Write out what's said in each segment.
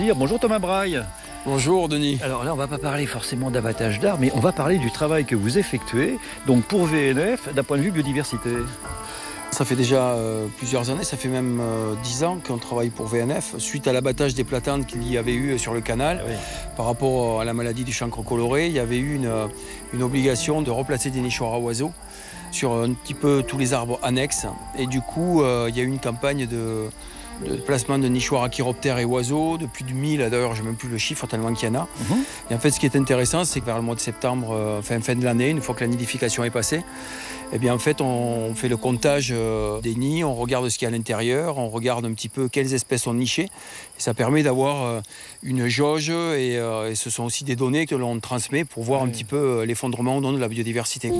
Bonjour Thomas Braille. Bonjour Denis. Alors là, on ne va pas parler forcément d'abattage d'arbres, mais on va parler du travail que vous effectuez, donc pour VNF, d'un point de vue biodiversité. Ça fait déjà plusieurs années, ça fait même 10 ans qu'on travaille pour VNF, suite à l'abattage des platanes qu'il y avait eu sur le canal. Oui. Par rapport à la maladie du chancre coloré, il y avait eu une obligation de replacer des nichoirs à oiseaux sur un petit peu tous les arbres annexes. Et du coup, il y a eu une campagne de placement de nichoirs à chiroptères et oiseaux, de plus de 1000, d'ailleurs je n'ai même plus le chiffre tellement qu'il y en a. Et en fait, ce qui est intéressant, c'est que vers le mois de septembre, fin de l'année, une fois que la nidification est passée, eh bien en fait on fait le comptage des nids, on regarde ce qu'il y a à l'intérieur, on regarde un petit peu quelles espèces sont nichées. Et ça permet d'avoir une jauge et ce sont aussi des données que l'on transmet pour voir un petit peu l'effondrement ou non de la biodiversité.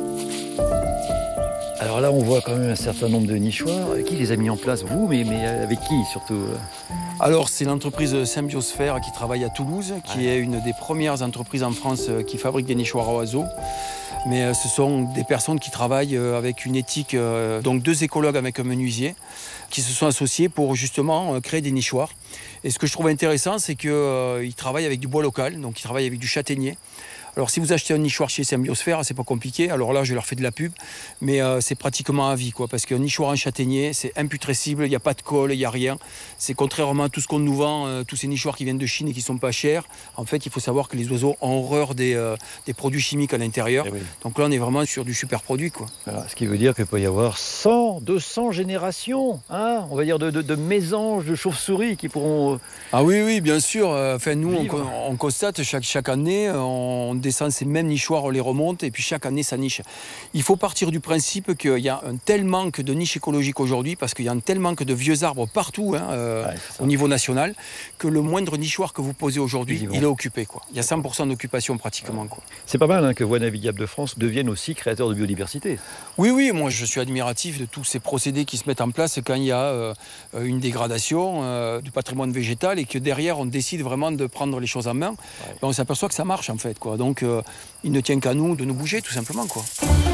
Alors là, on voit quand même un certain nombre de nichoirs. Qui les a mis en place, vous, mais avec qui surtout? Alors, c'est l'entreprise Symbiosphère qui travaille à Toulouse, qui est une des premières entreprises en France qui fabrique des nichoirs à oiseaux. Mais ce sont des personnes qui travaillent avec une éthique, donc 2 écologues avec un menuisier, qui se sont associés pour justement créer des nichoirs. Et ce que je trouve intéressant, c'est qu'ils travaillent avec du bois local, donc ils travaillent avec du châtaignier. Alors si vous achetez un nichoir chez Symbiosphère, c'est pas compliqué. Alors là, je leur fais de la pub, mais c'est pratiquement à vie, quoi, parce qu'un nichoir en châtaignier, c'est imputrescible, il n'y a pas de colle, il n'y a rien. C'est contrairement à tout ce qu'on nous vend, tous ces nichoirs qui viennent de Chine et qui sont pas chers. En fait, il faut savoir que les oiseaux ont horreur des produits chimiques à l'intérieur. Oui. Donc là, on est vraiment sur du super produit, quoi. Voilà, ce qui veut dire qu'il peut y avoir 100, 200 générations, hein, on va dire de mésanges, de chauves-souris qui pourront... Ah oui, bien sûr. Nous, vivre. on constate chaque année, on descend ces mêmes nichoirs, on les remonte et puis chaque année ça niche. Il faut partir du principe qu'il y a un tel manque de niches écologiques aujourd'hui parce qu'il y a un tel manque de vieux arbres partout au niveau national que le moindre nichoir que vous posez aujourd'hui, il est occupé, quoi. Il y a 100% d'occupation pratiquement, quoi. C'est pas mal que Voies Navigables de France devienne aussi créateur de biodiversité. Oui, moi je suis admiratif de tous ces procédés qui se mettent en place quand il y a une dégradation du patrimoine végétal et que derrière on décide vraiment de prendre les choses en main. Ouais. On s'aperçoit que ça marche en fait, quoi. Donc il ne tient qu'à nous de nous bouger tout simplement, quoi.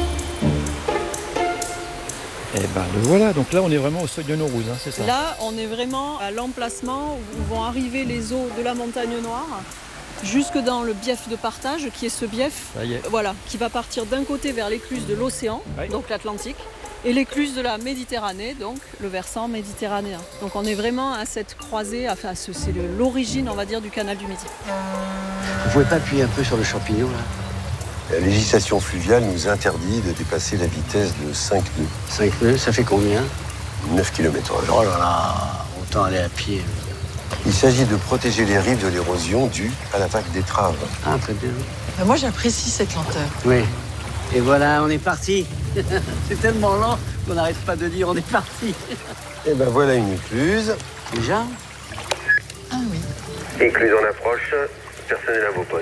Et ben le voilà, donc là on est vraiment au seuil de Naurouz, hein, c'est ça? Là on est vraiment à l'emplacement où vont arriver les eaux de la Montagne Noire jusque dans le bief de partage qui est ce bief qui va partir d'un côté vers l'écluse de l'océan, donc l'Atlantique, et l'écluse de la Méditerranée, donc le versant méditerranéen. Donc on est vraiment à cette croisée, c'est l'origine, on va dire, du canal du Midi. Vous pouvez pas appuyer un peu sur le champignon là? La législation fluviale nous interdit de dépasser la vitesse de 5 nœuds. 5 nœuds, ça fait combien? 9 km/h. Oh là là, autant aller à pied. Il s'agit de protéger les rives de l'érosion due à la vague d'étrave. Ah, très bien. Moi, j'apprécie cette lenteur. Oui. Et voilà, on est parti. C'est tellement lent qu'on n'arrête pas de dire on est parti. Et ben voilà une écluse. Déjà? Ah oui. Écluse en approche, personnel à vos postes.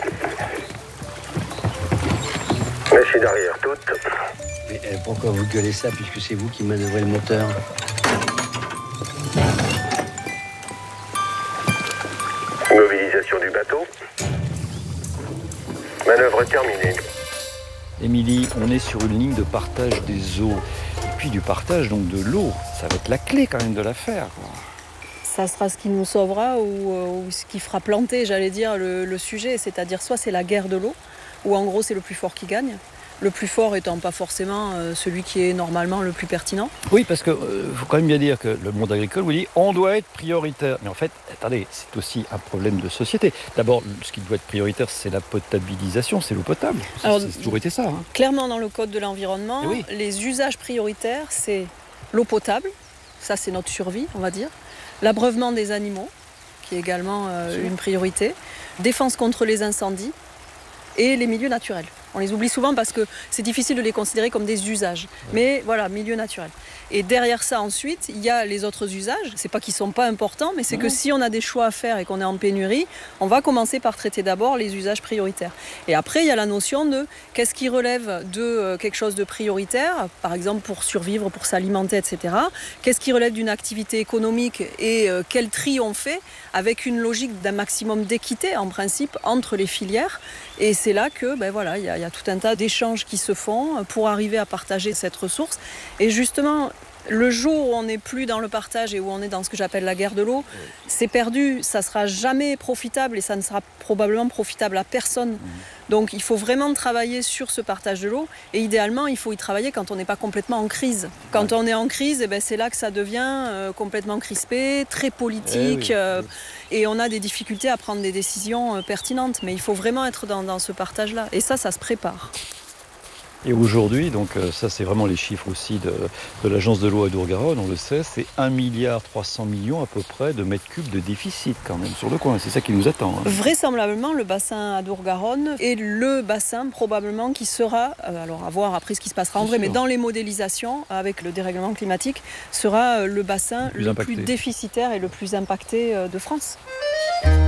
Machine d'arrière toute. Mais pourquoi vous gueulez ça puisque c'est vous qui manœuvrez le moteur? Mobilisation du bateau. Manœuvre terminée. Émilie, on est sur une ligne de partage des eaux. Et puis du partage donc de l'eau. Ça va être la clé quand même de l'affaire, quoi. Ça sera ce qui nous sauvera ou ce qui fera planter, j'allais dire, le sujet. C'est-à-dire soit c'est la guerre de l'eau, ou en gros c'est le plus fort qui gagne. Le plus fort étant pas forcément celui qui est normalement le plus pertinent. Oui, parce que faut quand même bien dire que le monde agricole vous dit on doit être prioritaire. Mais en fait, attendez, c'est aussi un problème de société. D'abord, ce qui doit être prioritaire, c'est la potabilisation, c'est l'eau potable. Alors, c'est toujours été ça. Hein. Clairement, dans le Code de l'environnement, les usages prioritaires, c'est l'eau potable. Ça, c'est notre survie, on va dire. L'abreuvement des animaux, qui est également une priorité. Défense contre les incendies et les milieux naturels. On les oublie souvent parce que c'est difficile de les considérer comme des usages. Mais voilà, milieu naturel. Et derrière ça, ensuite, il y a les autres usages. C'est pas qu'ils sont pas importants, mais c'est que si on a des choix à faire et qu'on est en pénurie, on va commencer par traiter d'abord les usages prioritaires. Et après, il y a la notion de qu'est-ce qui relève de quelque chose de prioritaire, par exemple pour survivre, pour s'alimenter, etc. Qu'est-ce qui relève d'une activité économique et quel tri on fait avec une logique d'un maximum d'équité, en principe, entre les filières. Et c'est là que, il y a tout un tas d'échanges qui se font pour arriver à partager cette ressource. Et justement, Le jour où on n'est plus dans le partage et où on est dans ce que j'appelle la guerre de l'eau, c'est perdu, ça ne sera jamais profitable et ça ne sera probablement profitable à personne. Donc il faut vraiment travailler sur ce partage de l'eau et idéalement il faut y travailler quand on n'est pas complètement en crise. Quand on est en crise, c'est là que ça devient complètement crispé, très politique et on a des difficultés à prendre des décisions pertinentes. Mais il faut vraiment être dans ce partage-là et ça se prépare. Et aujourd'hui, donc ça c'est vraiment les chiffres aussi de l'agence de l'eau à Dour-Garonne, on le sait, c'est 1,3 milliard à peu près de mètres cubes de déficit quand même sur le coin, c'est ça qui nous attend. Vraisemblablement, le bassin à Dour-Garonne est le bassin probablement qui sera, alors à voir après ce qui se passera en vrai, mais dans les modélisations avec le dérèglement climatique, sera le bassin le plus déficitaire et le plus impacté de France.